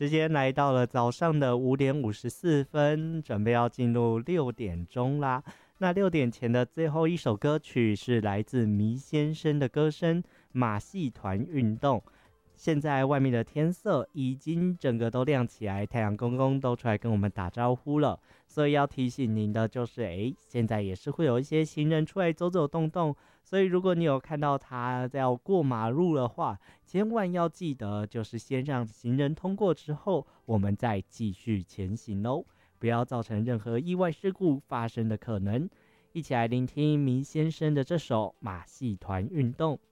时间来到了早上的5点54分，准备要进入6点钟啦。那6点前的最后一首歌曲是来自迷先生的歌声《马戏团运动》。现在外面的天色已经整个都亮起来，太阳公公都出来跟我们打招呼了。所以要提醒您的就是，现在也是会有一些行人出来走走动动，所以如果你有看到他要过马路的话，千万要记得就是先让行人通过之后，我们再继续前行哦，不要造成任何意外事故发生的可能。一起来聆听迷先生的这首《马戏团运动》。